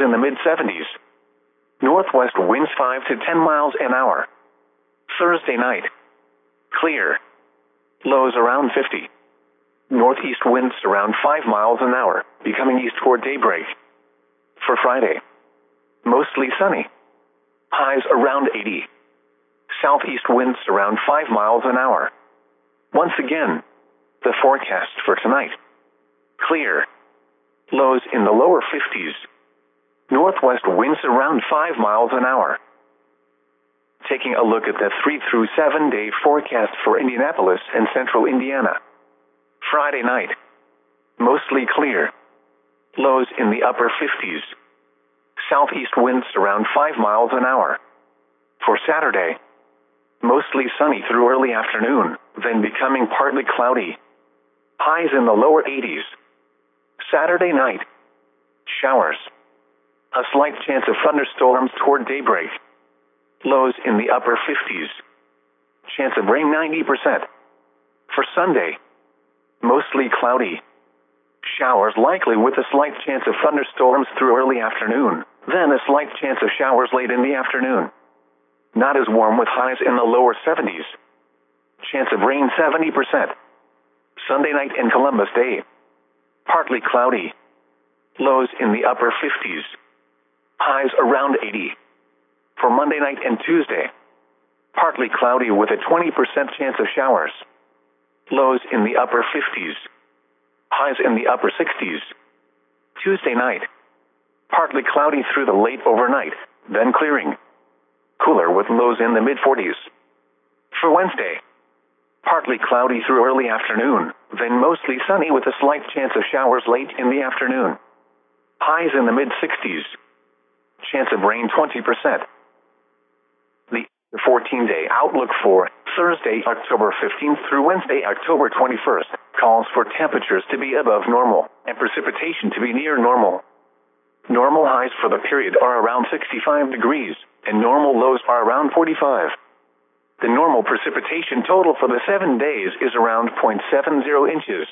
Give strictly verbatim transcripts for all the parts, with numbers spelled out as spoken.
in the mid seventies. Northwest winds five to ten miles an hour. Thursday night. Clear. Lows around fifty. Northeast winds around five miles an hour, becoming east toward daybreak. For Friday. Mostly sunny. Highs around eighty. Southeast winds around five miles an hour. Once again, the forecast for tonight. Clear. Lows in the lower fifties. Northwest winds around five miles an hour. Taking a look at the three through seven day forecast for Indianapolis and central Indiana. Friday night. Mostly clear. Lows in the upper fifties. Southeast winds around five miles an hour. For Saturday. Mostly sunny through early afternoon, then becoming partly cloudy. Highs in the lower eighties. Saturday night. Showers. A slight chance of thunderstorms toward daybreak. Lows in the upper fifties. Chance of rain ninety percent. For Sunday. Mostly cloudy. Showers likely with a slight chance of thunderstorms through early afternoon, then a slight chance of showers late in the afternoon. Not as warm with highs in the lower seventies. Chance of rain seventy percent. Sunday night and Columbus Day. Partly cloudy. Lows in the upper fifties. Highs around eighty. For Monday night and Tuesday. Partly cloudy with a twenty percent chance of showers. Lows in the upper fifties. Highs in the upper sixties. Tuesday night. Partly cloudy through the late overnight, then clearing. Cooler with lows in the mid forties. For Wednesday. Partly cloudy through early afternoon, then mostly sunny with a slight chance of showers late in the afternoon. Highs in the mid sixties. Chance of rain twenty percent. The fourteen day outlook for Thursday, October fifteenth through Wednesday, October twenty-first, calls for temperatures to be above normal and precipitation to be near normal. Normal highs for the period are around sixty-five degrees, and normal lows are around forty-five. The normal precipitation total for the seven days is around zero point seven zero inches.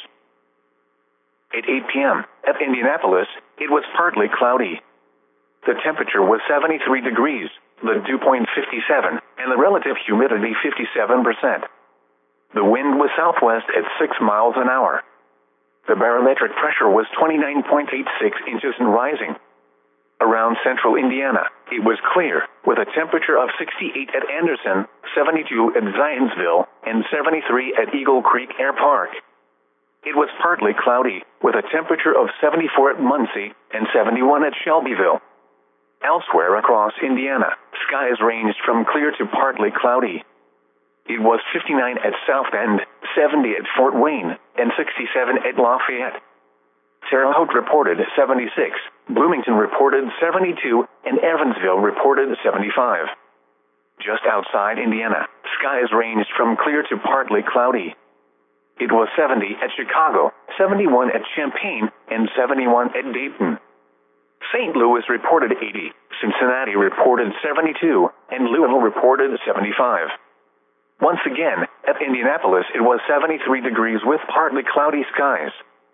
At eight p m at Indianapolis, it was partly cloudy. The temperature was seventy-three degrees, the dew point fifty-seven, and the relative humidity fifty-seven percent. The wind was southwest at six miles an hour. The barometric pressure was twenty-nine point eight six inches and rising. Around central Indiana, it was clear, with a temperature of sixty-eight at Anderson, seventy-two at Zionsville, and seventy-three at Eagle Creek Air Park. It was partly cloudy, with a temperature of seventy-four at Muncie and seventy-one at Shelbyville. Elsewhere across Indiana, skies ranged from clear to partly cloudy. It was fifty-nine at South Bend, seventy at Fort Wayne, and sixty-seven at Lafayette. Terre Haute reported seventy-six, Bloomington reported seventy-two, and Evansville reported seventy-five. Just outside Indiana, skies ranged from clear to partly cloudy. It was seventy at Chicago, seventy-one at Champaign, and seventy-one at Dayton. Saint Louis reported eighty, Cincinnati reported seventy-two, and Louisville reported seventy-five. Once again, at Indianapolis it was seventy-three degrees with partly cloudy skies.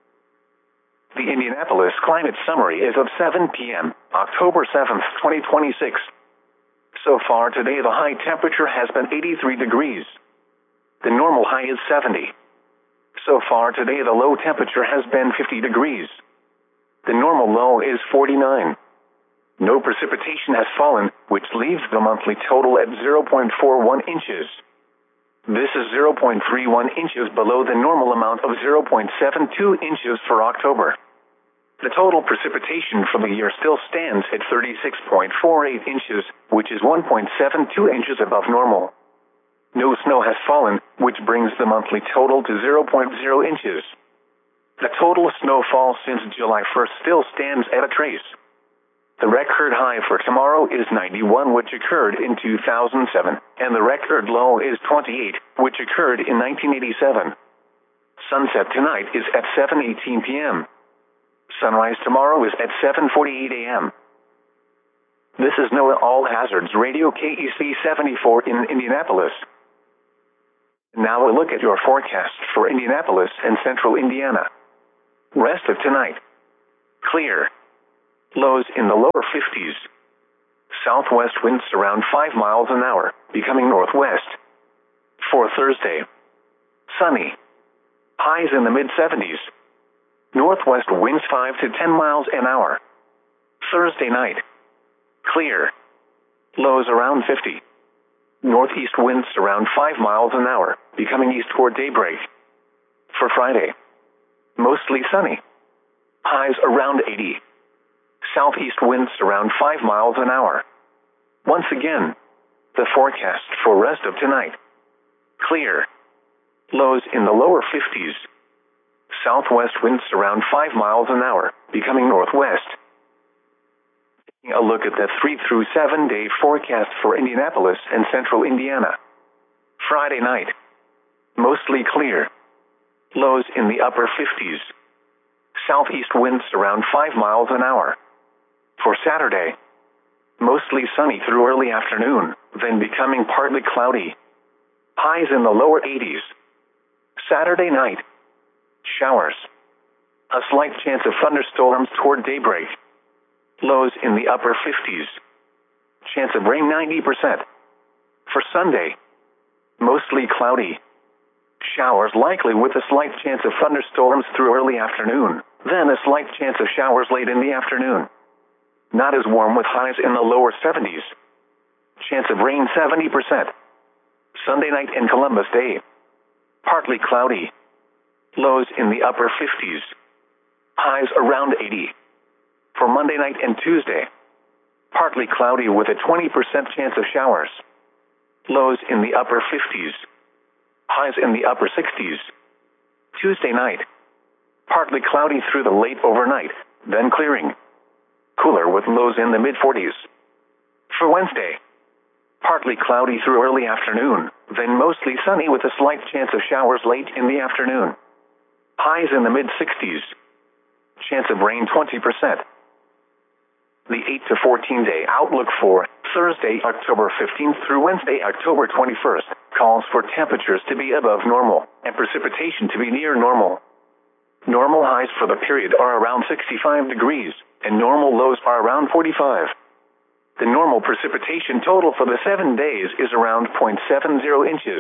The Indianapolis Climate Summary is of seven p m, October seventh, twenty twenty-six. So far today the high temperature has been eighty-three degrees. The normal high is seventy. So far today the low temperature has been fifty degrees. The normal low is forty-nine. No precipitation has fallen, which leaves the monthly total at zero point four one inches. This is zero point three one inches below the normal amount of zero point seven two inches for October. The total precipitation for the year still stands at thirty-six point four eight inches, which is one point seven two inches above normal. No snow has fallen, which brings the monthly total to zero point zero inches. The total snowfall since July first still stands at a trace. The record high for tomorrow is ninety-one, which occurred in two thousand seven, and the record low is twenty-eight, which occurred in nineteen eighty-seven. Sunset tonight is at seven eighteen p m Sunrise tomorrow is at seven forty-eight a m This is NOAA All Hazards Radio K E C seventy-four in Indianapolis. Now a look at your forecast for Indianapolis and central Indiana. Rest of tonight. Clear. Lows in the lower fifties. Southwest winds around five miles an hour, becoming northwest. For Thursday, sunny. Highs in the mid-seventies. Northwest winds five to ten miles an hour. Thursday night, clear. Lows around fifty. Northeast winds around five miles an hour, becoming east toward daybreak. For Friday, mostly sunny. Highs around eighty. Southeast winds around five miles an hour. Once again, the forecast for rest of tonight. Clear. Lows in the lower fifties. Southwest winds around five miles an hour, becoming northwest. Taking a look at the three through seven day forecast for Indianapolis and central Indiana. Friday night, mostly clear. Lows in the upper fifties. Southeast winds around five miles an hour. For Saturday, mostly sunny through early afternoon, then becoming partly cloudy. Highs in the lower eighties. Saturday night, showers. A slight chance of thunderstorms toward daybreak. Lows in the upper fifties. Chance of rain ninety percent. For Sunday, mostly cloudy. Showers likely with a slight chance of thunderstorms through early afternoon, then a slight chance of showers late in the afternoon. Not as warm with highs in the lower seventies. Chance of rain seventy percent. Sunday night and Columbus Day, partly cloudy. Lows in the upper fifties. Highs around eighty. For Monday night and Tuesday, partly cloudy with a twenty percent chance of showers. Lows in the upper fifties. Highs in the upper sixties. Tuesday night, partly cloudy through the late overnight, then clearing. Cooler with lows in the mid-forties. For Wednesday, partly cloudy through early afternoon, then mostly sunny with a slight chance of showers late in the afternoon. Highs in the mid-sixties. Chance of rain twenty percent. The eight to fourteen day outlook for Thursday, October fifteenth through Wednesday, October twenty-first, calls for temperatures to be above normal and precipitation to be near normal. Normal highs for the period are around sixty-five degrees, and normal lows are around forty-five. The normal precipitation total for the seven days is around zero point seven zero inches.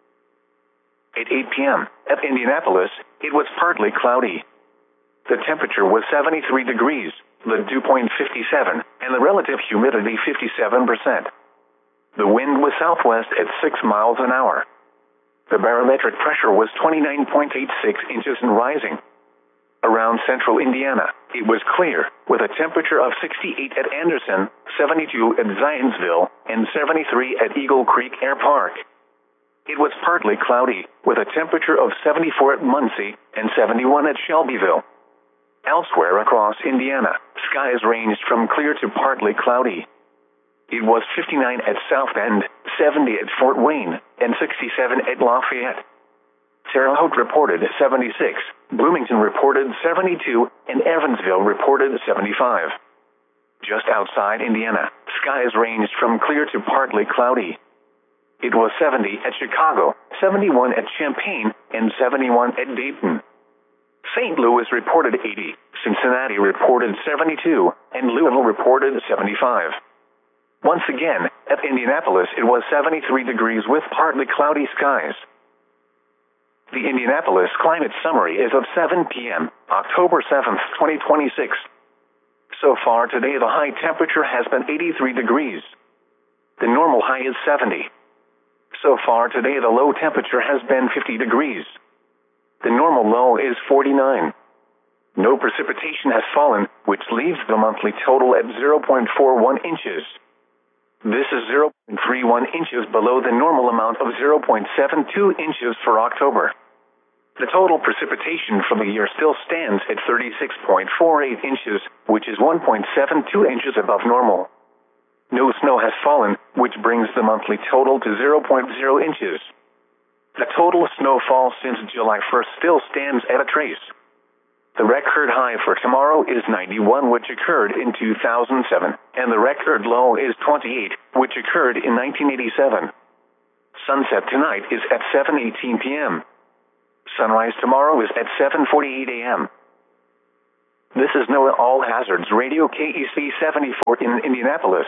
At eight p.m. at Indianapolis, it was partly cloudy. The temperature was seventy-three degrees, the dew point fifty-seven, and the relative humidity fifty-seven percent. The wind was southwest at six miles an hour. The barometric pressure was twenty-nine point eight six inches and rising. Around central Indiana, it was clear, with a temperature of sixty-eight at Anderson, seventy-two at Zionsville, and seventy-three at Eagle Creek Air Park. It was partly cloudy, with a temperature of seventy-four at Muncie and seventy-one at Shelbyville. Elsewhere across Indiana, skies ranged from clear to partly cloudy. It was fifty-nine at South Bend, seventy at Fort Wayne, and sixty-seven at Lafayette. Terre Haute reported seventy-six, Bloomington reported seventy-two, and Evansville reported seventy-five. Just outside Indiana, skies ranged from clear to partly cloudy. It was seventy at Chicago, seventy-one at Champaign, and seventy-one at Dayton. Saint Louis reported eighty, Cincinnati reported seventy-two, and Louisville reported seventy-five. Once again, at Indianapolis it was seventy-three degrees with partly cloudy skies. The Indianapolis Climate Summary is of seven p.m., October seventh, twenty twenty-six. So far today the high temperature has been eighty-three degrees. The normal high is seventy. So far today the low temperature has been fifty degrees. The normal low is forty-nine. No precipitation has fallen, which leaves the monthly total at zero point four one inches. This is zero point three one inches below the normal amount of zero point seven two inches for October. The total precipitation for the year still stands at thirty-six point four eight inches, which is one point seven two inches above normal. No snow has fallen, which brings the monthly total to zero point zero inches. The total snowfall since July first still stands at a trace. The record high for tomorrow is ninety-one, which occurred in two thousand seven, and the record low is twenty-eight, which occurred in nineteen eighty-seven. Sunset tonight is at seven eighteen p.m. Sunrise tomorrow is at seven forty-eight a.m. This is NOAA All Hazards Radio K E C seventy-four in Indianapolis.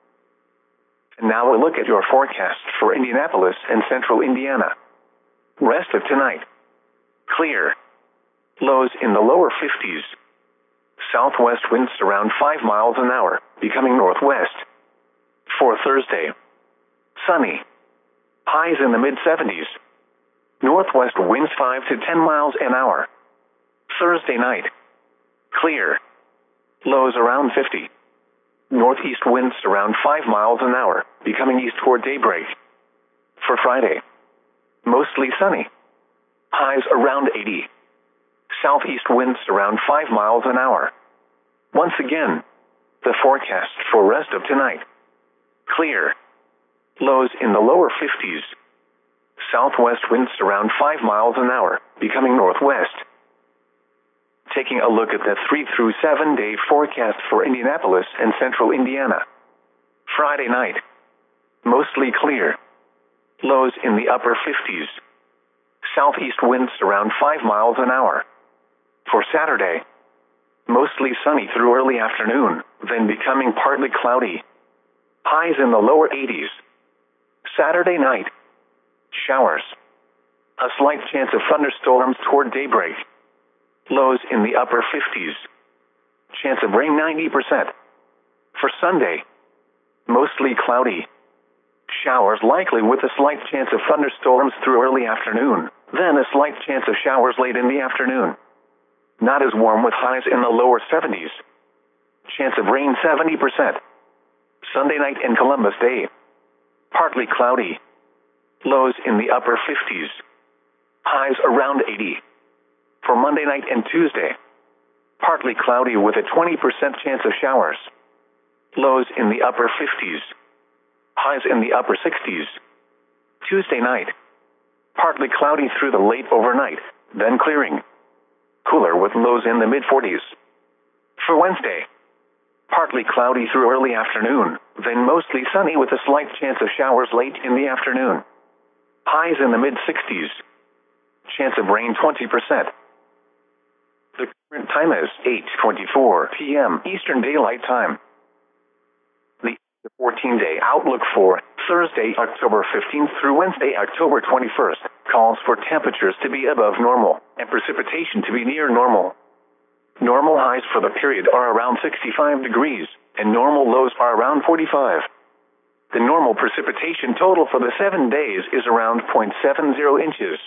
And now a look at your forecast for Indianapolis and central Indiana. Rest of tonight. Clear. Lows in the lower fifties. Southwest winds around five miles an hour, becoming northwest. For Thursday. Sunny. Highs in the mid-seventies. Northwest winds five to ten miles an hour. Thursday night. Clear. Lows around fifty. Northeast winds around five miles an hour, becoming east toward daybreak. For Friday. Mostly sunny. Highs around eighty. Southeast winds around five miles an hour. Once again, the forecast for rest of tonight. Clear. Lows in the lower fifties. Southwest winds around five miles an hour, becoming northwest. Taking a look at the three through seven day forecast for Indianapolis and central Indiana. Friday night. Mostly clear. Lows in the upper fifties. Southeast winds around five miles an hour. For Saturday. Mostly sunny through early afternoon, then becoming partly cloudy. Highs in the lower eighties. Saturday night. Showers. A slight chance of thunderstorms toward daybreak. Lows in the upper fifties. Chance of rain ninety percent. For Sunday. Mostly cloudy. Showers likely with a slight chance of thunderstorms through early afternoon, then a slight chance of showers late in the afternoon. Not as warm with highs in the lower seventies. Chance of rain seventy percent. Sunday night and Columbus Day. Partly cloudy. Lows in the upper fifties. Highs around eighty. For Monday night and Tuesday. Partly cloudy with a twenty percent chance of showers. Lows in the upper fifties. Highs in the upper sixties. Tuesday night. Partly cloudy through the late overnight, then clearing. Cooler with lows in the mid-forties. For Wednesday. Partly cloudy through early afternoon, then mostly sunny with a slight chance of showers late in the afternoon. Highs in the mid-sixties. Chance of rain twenty percent. The current time is eight twenty-four p m Eastern Daylight Time. The fourteen-day outlook for Thursday, October fifteenth through Wednesday, October twenty-first, calls for temperatures to be above normal and precipitation to be near normal. Normal highs for the period are around sixty-five degrees, and normal lows are around forty-five. The normal precipitation total for the seven days is around zero point seven zero inches.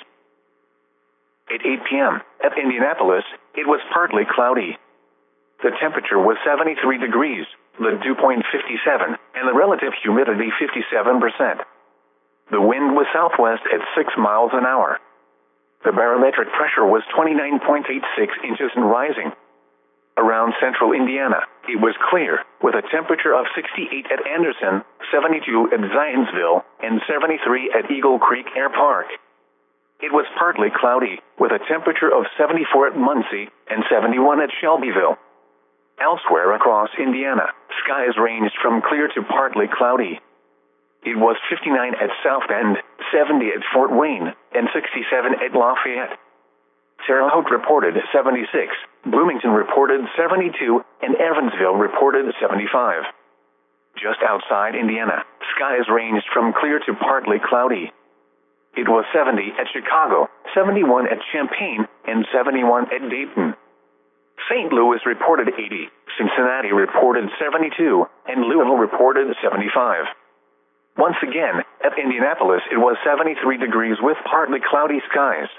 At eight p m at Indianapolis, it was partly cloudy. The temperature was seventy-three degrees, the dew point fifty-seven, and the relative humidity fifty-seven percent. The wind was southwest at six miles an hour. The barometric pressure was twenty-nine point eight six inches and rising. Around central Indiana, it was clear, with a temperature of sixty-eight at Anderson, seventy-two at Zionsville, and seventy-three at Eagle Creek Air Park. It was partly cloudy, with a temperature of seventy-four at Muncie and seventy-one at Shelbyville. Elsewhere across Indiana, skies ranged from clear to partly cloudy. It was fifty-nine at South Bend, seventy at Fort Wayne, and sixty-seven at Lafayette. Terre Haute reported seventy-six, Bloomington reported seventy-two, and Evansville reported seventy-five. Just outside Indiana, skies ranged from clear to partly cloudy. It was seventy at Chicago, seventy-one at Champaign, and seventy-one at Dayton. Saint Louis reported eighty, Cincinnati reported seventy-two, and Louisville reported seventy-five. Once again, at Indianapolis it was seventy-three degrees with partly cloudy skies.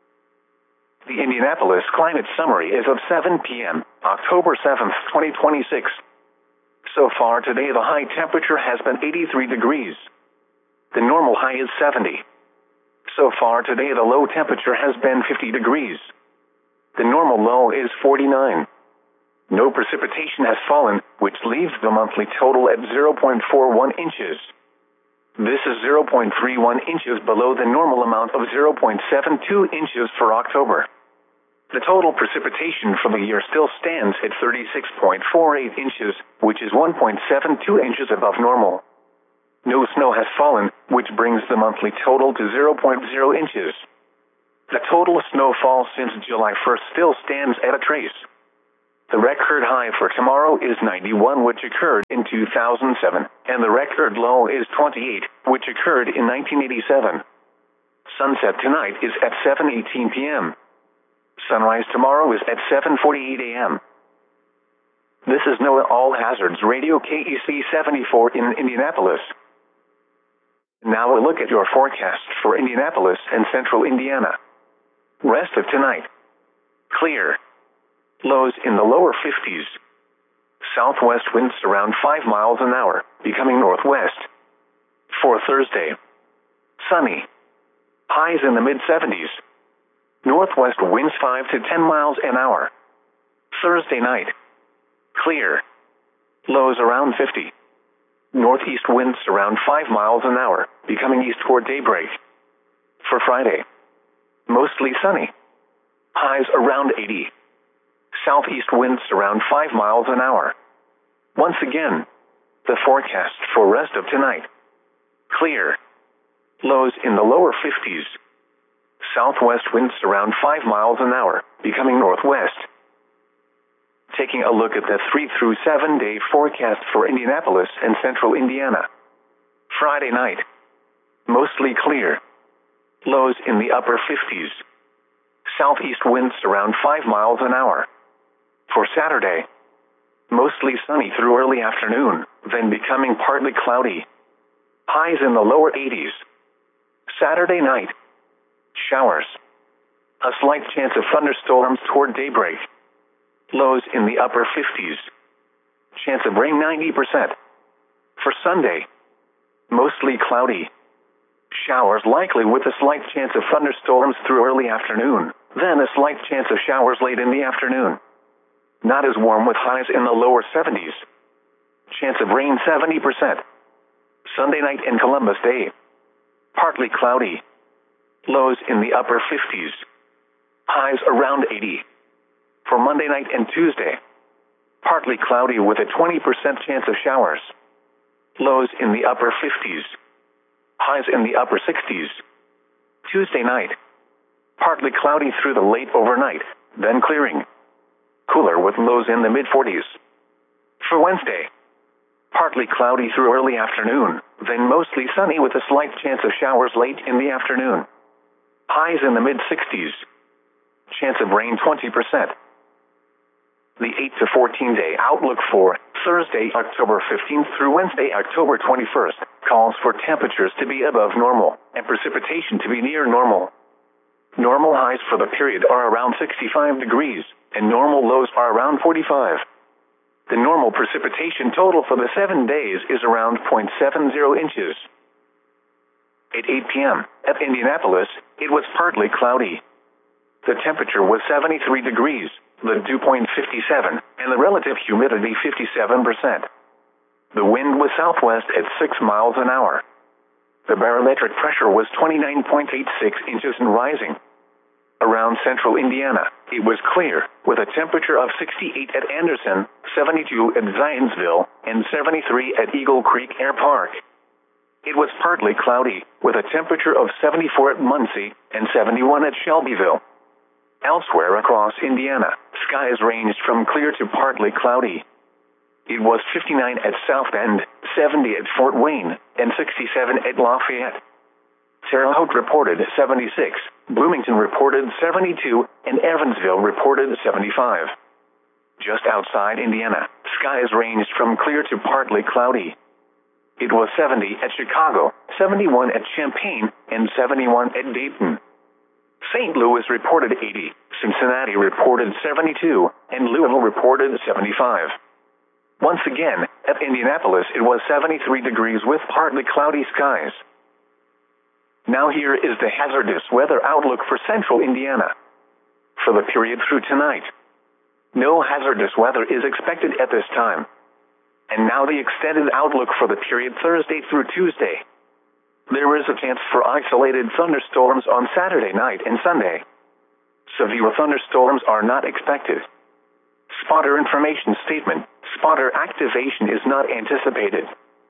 The Indianapolis Climate Summary is of seven p m, October seventh, twenty twenty-six. So far today the high temperature has been eighty-three degrees. The normal high is seventy. So far today the low temperature has been fifty degrees. The normal low is forty-nine. No precipitation has fallen, which leaves the monthly total at zero point four one inches. This is zero point three one inches below the normal amount of zero point seven two inches for October. The total precipitation for the year still stands at thirty-six point four eight inches, which is one point seven two inches above normal. No snow has fallen, which brings the monthly total to zero point zero inches. The total snowfall since July first still stands at a trace. The record high for tomorrow is ninety-one, which occurred in two thousand seven, and the record low is twenty-eight, which occurred in nineteen eighty-seven. Sunset tonight is at seven eighteen p m Sunrise tomorrow is at seven forty-eight a m This is NOAA All Hazards Radio K E C seventy-four in Indianapolis. Now a look at your forecast for Indianapolis and central Indiana. Rest of tonight. Clear. Lows in the lower fifties. Southwest winds around five miles an hour, becoming northwest. For Thursday. Sunny. Highs in the mid seventies. Northwest winds five to ten miles an hour. Thursday night. Clear. Lows around fifty. Northeast winds around five miles an hour, becoming east toward daybreak. For Friday. Mostly sunny. Highs around eighty. Southeast winds around five miles an hour. Once again, the forecast for rest of tonight. Clear. Lows in the lower fifties. Southwest winds around five miles an hour, becoming northwest. Taking a look at the three through seven day forecast for Indianapolis and central Indiana. Friday night. Mostly clear. Lows in the upper fifties. Southeast winds around five miles an hour. For Saturday. Mostly sunny through early afternoon, then becoming partly cloudy. Highs in the lower eighties. Saturday night. Showers. A slight chance of thunderstorms toward daybreak. Lows in the upper fifties. Chance of rain ninety percent. For Sunday. Mostly cloudy. Showers likely with a slight chance of thunderstorms through early afternoon, then a slight chance of showers late in the afternoon. Not as warm with highs in the lower seventies. Chance of rain seventy percent. Sunday night and Columbus Day. Partly cloudy. Lows in the upper fifties. Highs around eighty. For Monday night and Tuesday. Partly cloudy with a twenty percent chance of showers. Lows in the upper fifties. Highs in the upper sixties. Tuesday night. Partly cloudy through the late overnight, then clearing. Cooler with lows in the mid forties. For Wednesday. Partly cloudy through early afternoon, then mostly sunny with a slight chance of showers late in the afternoon. Highs in the mid sixties. Chance of rain twenty percent. The eight to fourteen day outlook for Thursday, October fifteenth through Wednesday, October twenty-first, calls for temperatures to be above normal and precipitation to be near normal. Normal highs for the period are around sixty-five degrees, and normal lows are around forty-five. The normal precipitation total for the seven days is around zero point seven zero inches. At eight p m at Indianapolis, it was partly cloudy. The temperature was seventy-three degrees, the dew point fifty-seven, and the relative humidity fifty-seven percent. The wind was southwest at six miles an hour. The barometric pressure was twenty-nine point eight six inches and rising. Around central Indiana, it was clear, with a temperature of sixty-eight at Anderson, seventy-two at Zionsville, and seventy-three at Eagle Creek Air Park. It was partly cloudy, with a temperature of seventy-four at Muncie and seventy-one at Shelbyville. Elsewhere across Indiana, skies ranged from clear to partly cloudy. It was fifty-nine at South Bend, seventy at Fort Wayne, and sixty-seven at Lafayette. Terre Haute reported seventy-six, Bloomington reported seventy-two, and Evansville reported seventy-five. Just outside Indiana, skies ranged from clear to partly cloudy. It was seventy at Chicago, seventy-one at Champaign, and seventy-one at Dayton. Saint Louis reported eighty, Cincinnati reported seventy-two, and Louisville reported seventy-five. Once again, at Indianapolis it was seventy-three degrees with partly cloudy skies. Now here is the hazardous weather outlook for central Indiana. For the period through tonight. No hazardous weather is expected at this time. And now the extended outlook for the period Thursday through Tuesday. There is a chance for isolated thunderstorms on Saturday night and Sunday. Severe thunderstorms are not expected. Spotter information statement. Spotter activation is not anticipated.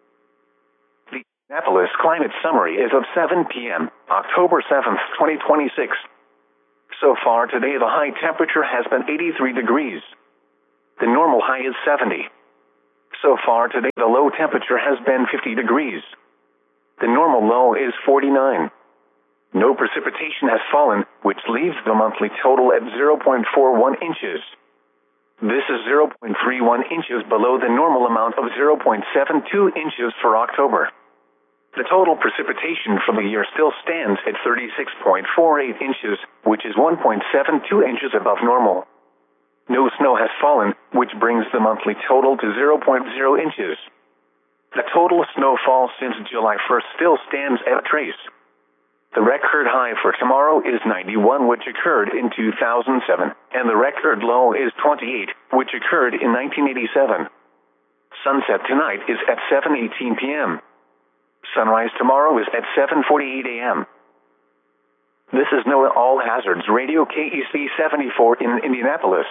The Indianapolis Climate Summary is of seven p m, October seventh, twenty twenty-six. So far today the high temperature has been eighty-three degrees. The normal high is seventy. So far today, the low temperature has been fifty degrees. The normal low is forty-nine. No precipitation has fallen, which leaves the monthly total at zero point four one inches. This is zero point three one inches below the normal amount of zero point seven two inches for October. The total precipitation for the year still stands at thirty-six point four eight inches, which is one point seven two inches above normal. No snow has fallen, which brings the monthly total to zero point zero inches. The total snowfall since July first still stands at a trace. The record high for tomorrow is ninety-one, which occurred in two thousand seven, and the record low is twenty-eight, which occurred in nineteen eighty-seven. Sunset tonight is at seven eighteen p m Sunrise tomorrow is at seven forty-eight a m This is NOAA All Hazards Radio K E C seventy-four in Indianapolis.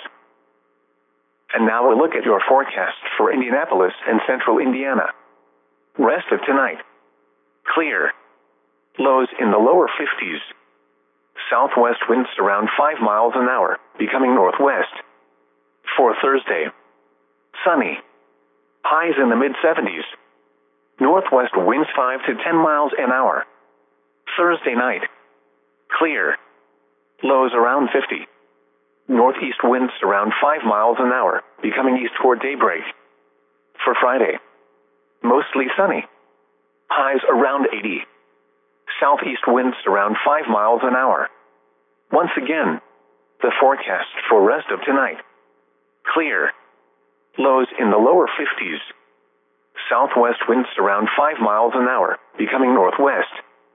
And now a look at your forecast for Indianapolis and central Indiana. Rest of tonight. Clear. Lows in the lower fifties. Southwest winds around five miles an hour, becoming northwest. For Thursday. Sunny. Highs in the mid-seventies. Northwest winds five to ten miles an hour. Thursday night. Clear. Lows around fifty. Northeast winds around five miles an hour, becoming east toward daybreak. For Friday. Mostly sunny. Highs around eighty. Southeast winds around five miles an hour. Once again, the forecast for rest of tonight. Clear. Lows in the lower fifties. Southwest winds around five miles an hour, becoming northwest.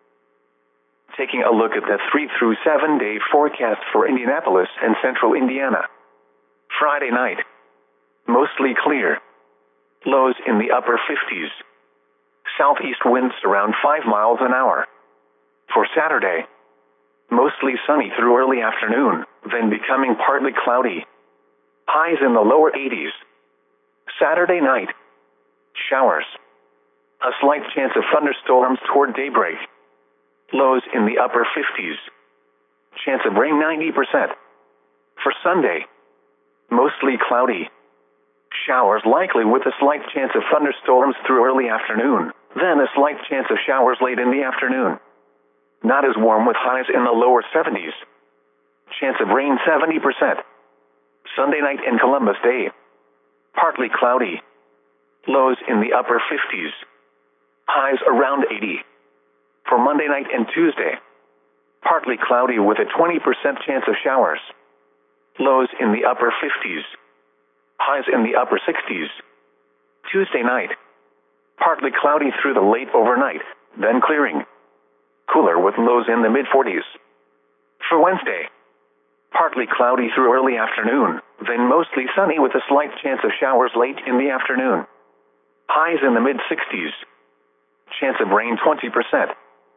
Taking a look at the three through seven day forecast for Indianapolis and central Indiana. Friday night. Mostly clear. Lows in the upper fifties. Southeast winds around five miles an hour. For Saturday. Mostly sunny through early afternoon, then becoming partly cloudy. Highs in the lower eighties. Saturday night. Showers. A slight chance of thunderstorms toward daybreak. Lows in the upper fifties. Chance of rain ninety percent. For Sunday. Mostly cloudy. Showers likely with a slight chance of thunderstorms through early afternoon, then a slight chance of showers late in the afternoon. Not as warm with highs in the lower seventies. Chance of rain seventy percent. Sunday night and Columbus Day. Partly cloudy. Lows in the upper fifties. Highs around eighty. For Monday night and Tuesday. Partly cloudy with a twenty percent chance of showers. Lows in the upper fifties. Highs in the upper sixties. Tuesday night. Partly cloudy through the late overnight, then clearing. Cooler with lows in the mid-forties. For Wednesday. Partly cloudy through early afternoon, then mostly sunny with a slight chance of showers late in the afternoon. Highs in the mid-sixties. Chance of rain twenty percent.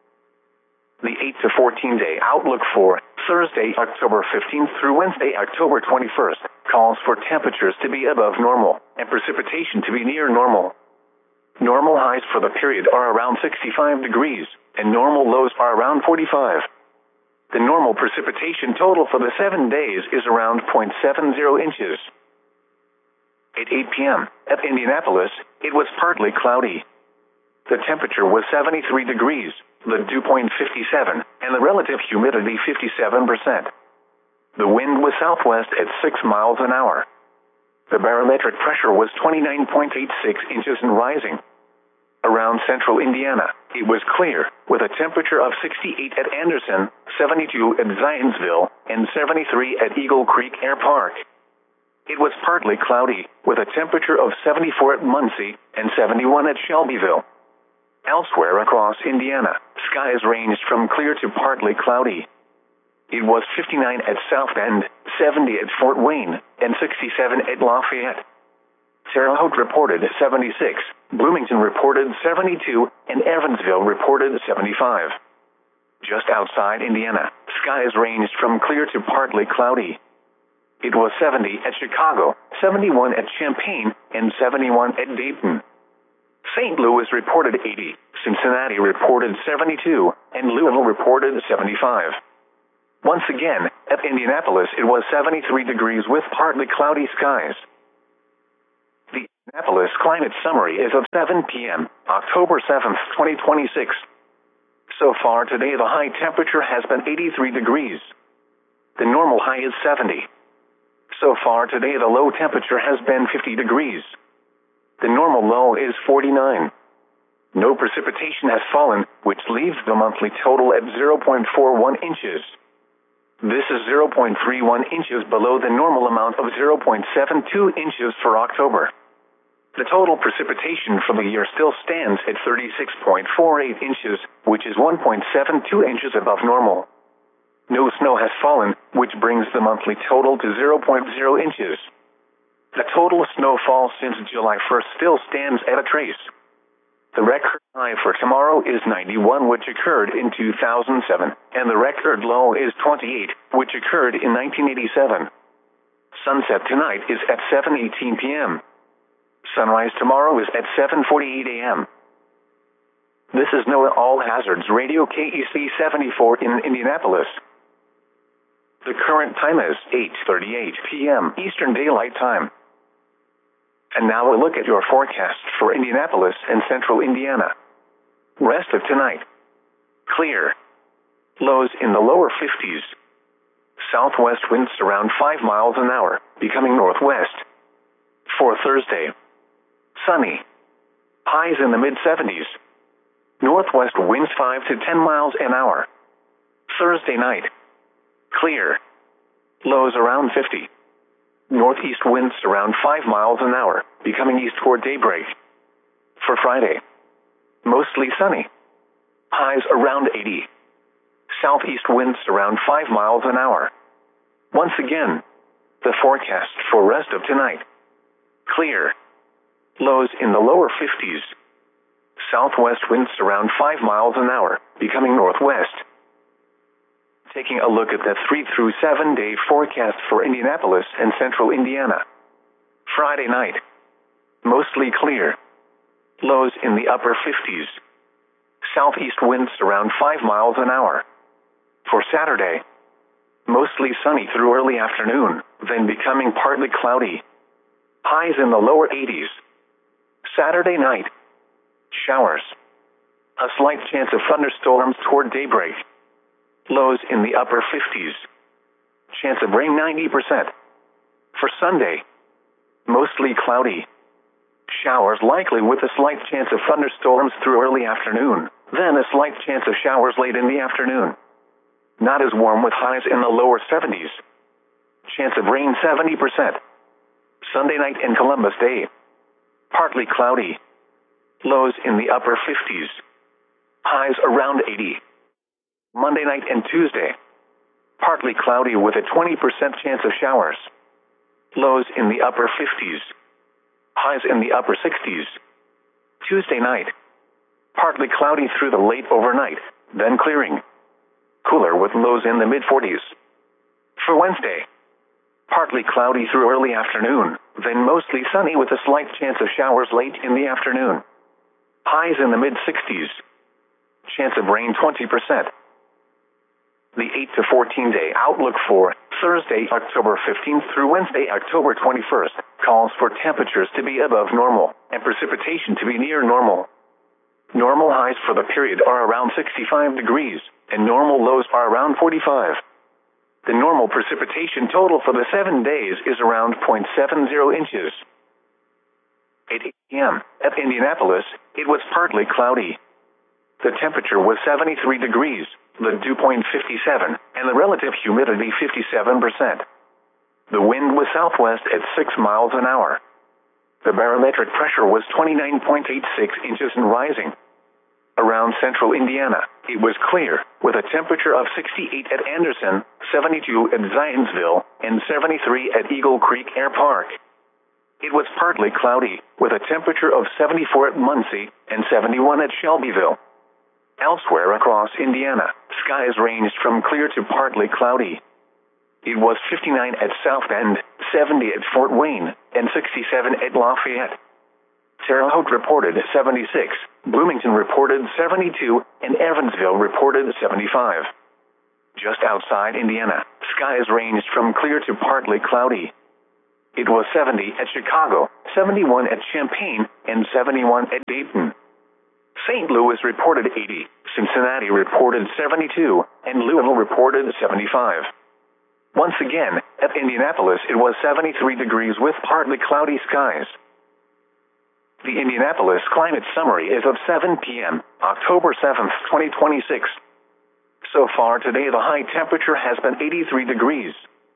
The eight to fourteen day outlook for Thursday, October fifteenth through Wednesday, October twenty-first, calls for temperatures to be above normal and precipitation to be near normal. Normal highs for the period are around sixty-five degrees, and normal lows are around forty-five. The normal precipitation total for the seven days is around zero point seven zero inches. At eight p m at Indianapolis, it was partly cloudy. The temperature was seventy-three degrees, the dew point fifty-seven, and the relative humidity fifty-seven percent. The wind was southwest at six miles an hour. The barometric pressure was twenty-nine point eight six inches and rising. Around central Indiana, it was clear, with a temperature of sixty-eight at Anderson, seventy-two at Zionsville, and seventy-three at Eagle Creek Air Park. It was partly cloudy, with a temperature of seventy-four at Muncie and seventy-one at Shelbyville. Elsewhere across Indiana, skies ranged from clear to partly cloudy. It was fifty-nine at South Bend, seventy at Fort Wayne, and sixty-seven at Lafayette. Terre Haute reported seventy-six, Bloomington reported seventy-two, and Evansville reported seventy-five. Just outside Indiana, skies ranged from clear to partly cloudy. It was seventy at Chicago, seventy-one at Champaign, and seventy-one at Dayton. Saint Louis reported eighty, Cincinnati reported seventy-two, and Louisville reported seventy-five. Once again, at Indianapolis it was seventy-three degrees with partly cloudy skies. Indianapolis climate summary is of seven p m, October seventh, twenty twenty-six. So far today the high temperature has been eighty-three degrees. The normal high is seventy. So far today the low temperature has been fifty degrees. The normal low is forty-nine. No precipitation has fallen, which leaves the monthly total at zero point four one inches. This is zero point three one inches below the normal amount of zero point seven two inches for October. The total precipitation for the year still stands at thirty-six point four eight inches, which is one point seven two inches above normal. No snow has fallen, which brings the monthly total to zero point zero inches. The total snowfall since July first still stands at a trace. The record high for tomorrow is ninety-one, which occurred in two thousand seven, and the record low is twenty-eight, which occurred in nineteen eighty-seven. Sunset tonight is at seven eighteen p m Sunrise tomorrow is at seven forty-eight a m This is NOAA All Hazards Radio K E C seventy-four in Indianapolis. The current time is eight thirty-eight p m Eastern Daylight Time. And now a look at your forecast for Indianapolis and central Indiana. Rest of tonight. Clear. Lows in the lower fifties. Southwest winds around five miles an hour, becoming northwest. For Thursday. Sunny. Highs in the mid seventies. Northwest winds five to ten miles an hour. Thursday night. Clear. Lows around fifty. Northeast winds around five miles an hour, becoming east toward daybreak. For Friday. Mostly sunny. Highs around eighty. Southeast winds around five miles an hour. Once again, the forecast for rest of tonight. Clear. Lows in the lower fifties. Southwest winds around five miles an hour, becoming northwest. Taking a look at the three through seven day forecast for Indianapolis and central Indiana. Friday night. Mostly clear. Lows in the upper fifties. Southeast winds around five miles an hour. For Saturday. Mostly sunny through early afternoon, then becoming partly cloudy. Highs in the lower eighties. Saturday night. Showers. A slight chance of thunderstorms toward daybreak. Lows in the upper fifties. Chance of rain ninety percent. For Sunday. Mostly cloudy. Showers likely with a slight chance of thunderstorms through early afternoon, then a slight chance of showers late in the afternoon. Not as warm with highs in the lower seventies. Chance of rain seventy percent. Sunday night and Columbus Day. Partly cloudy. Lows in the upper fifties. Highs around eighty. Monday night and Tuesday. Partly cloudy with a twenty percent chance of showers. Lows in the upper fifties. Highs in the upper sixties. Tuesday night. Partly cloudy through the late overnight, then clearing. Cooler with lows in the mid forties. For Wednesday. Partly cloudy through early afternoon, then mostly sunny with a slight chance of showers late in the afternoon. Highs in the mid sixties. Chance of rain twenty percent. The eight to fourteen day outlook for Thursday, October fifteenth through Wednesday, October twenty-first, calls for temperatures to be above normal and precipitation to be near normal. Normal highs for the period are around sixty-five degrees, and normal lows are around forty-five. The normal precipitation total for the seven days is around zero point seven zero inches. At eight p m at Indianapolis, it was partly cloudy. The temperature was seventy-three degrees, the dew point fifty-seven, and the relative humidity fifty-seven percent. The wind was southwest at six miles an hour. The barometric pressure was twenty-nine point eight six inches and rising. Around central Indiana, it was clear, with a temperature of sixty-eight at Anderson, seventy-two at Zionsville, and seventy-three at Eagle Creek Air Park. It was partly cloudy, with a temperature of seventy-four at Muncie and seventy-one at Shelbyville. Elsewhere across Indiana, skies ranged from clear to partly cloudy. It was fifty-nine at South Bend, seventy at Fort Wayne, and sixty-seven at Lafayette. Terre Haute reported seventy-six, Bloomington reported seventy-two, and Evansville reported seventy-five. Just outside Indiana, skies ranged from clear to partly cloudy. it was seventy at Chicago, seventy-one at Champaign, and seventy-one at Dayton. Saint Louis reported eighty, Cincinnati reported seventy-two, and Louisville reported seventy-five. Once again, at Indianapolis it was seventy-three degrees with partly cloudy skies. The Indianapolis Climate Summary is of seven p m, October seventh, twenty twenty-six. So far today the high temperature has been eighty-three degrees.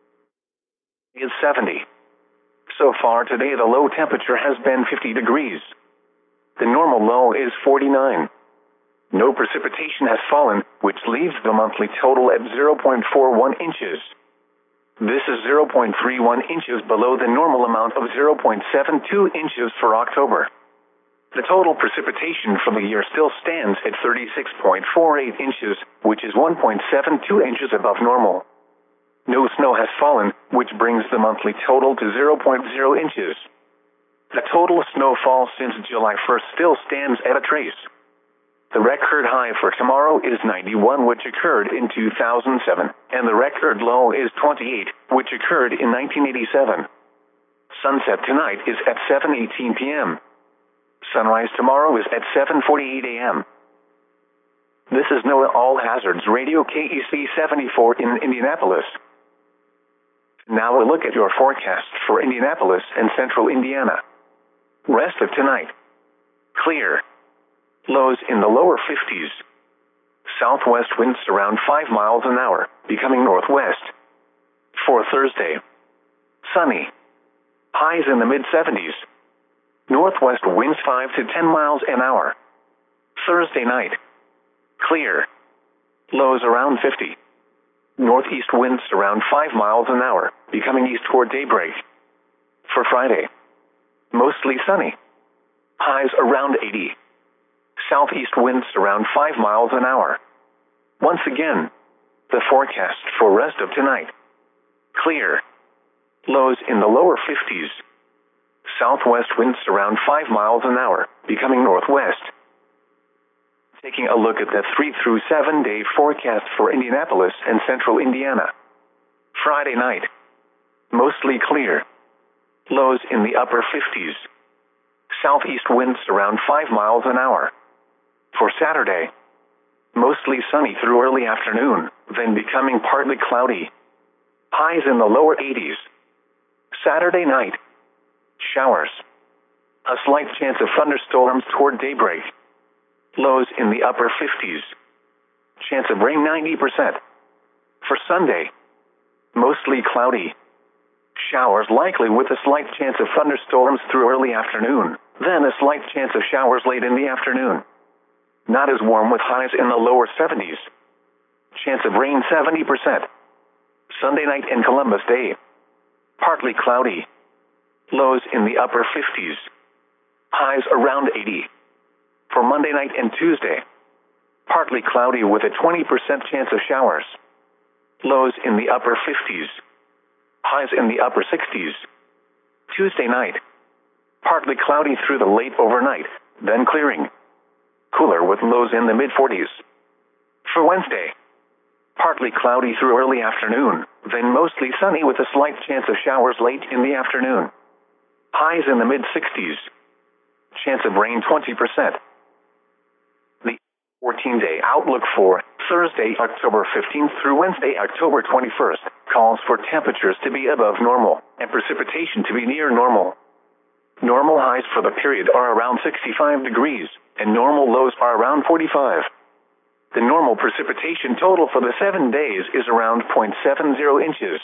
Is seventy. So far today the low temperature has been fifty degrees. The normal low is forty-nine. No precipitation has fallen, which leaves the monthly total at zero point four one inches. This is zero point three one inches below the normal amount of zero point seven two inches for October. The total precipitation for the year still stands at thirty-six point four eight inches, which is one point seven two inches above normal. No snow has fallen, which brings the monthly total to zero point zero inches. The total snowfall since July first still stands at a trace. The record high for tomorrow is ninety-one, which occurred in two thousand seven, and the record low is twenty-eight, which occurred in nineteen eighty-seven. Sunset tonight is at seven eighteen p m Sunrise tomorrow is at seven forty-eight a m This is NOAA All Hazards Radio K E C seventy-four in Indianapolis. Now a look at your forecast for Indianapolis and central Indiana. Rest of tonight. Clear. Lows in the lower fifties. Southwest winds around five miles an hour, becoming northwest. For Thursday. Sunny. Highs in the mid seventies. Northwest winds five to ten miles an hour. Thursday night. Clear. Lows around fifty. Northeast winds around five miles an hour, becoming east toward daybreak. For Friday. Mostly sunny. Highs around eighty. Southeast winds around five miles an hour. Once again, the forecast for rest of tonight. Clear. Lows in the lower fifties. Southwest winds around five miles an hour, becoming northwest. Taking a look at the three through seven day forecast for Indianapolis and central Indiana. Friday night. Mostly clear. Lows in the upper fifties. Southeast winds around five miles an hour. For Saturday. Mostly sunny through early afternoon, then becoming partly cloudy. Highs in the lower eighties. Saturday night. Showers. A slight chance of thunderstorms toward daybreak. Lows in the upper fifties. Chance of rain ninety percent. For Sunday. Mostly cloudy. Showers likely with a slight chance of thunderstorms through early afternoon, then a slight chance of showers late in the afternoon. Not as warm with highs in the lower seventies. Chance of rain seventy percent. Sunday night and Columbus Day. Partly cloudy. Lows in the upper fifties. Highs around eighty. For Monday night and Tuesday. Partly cloudy with a twenty percent chance of showers. Lows in the upper fifties. Highs in the upper sixties. Tuesday night. Partly cloudy through the late overnight, then clearing. Cooler with lows in the mid forties. For Wednesday. Partly cloudy through early afternoon, then mostly sunny with a slight chance of showers late in the afternoon. Highs in the mid sixties. Chance of rain twenty percent. The fourteen day outlook for Thursday, October fifteenth through Wednesday, October twenty-first, calls for temperatures to be above normal and precipitation to be near normal. Normal highs for the period are around sixty-five degrees, and normal lows are around forty-five. The normal precipitation total for the seven days is around zero point seven zero inches.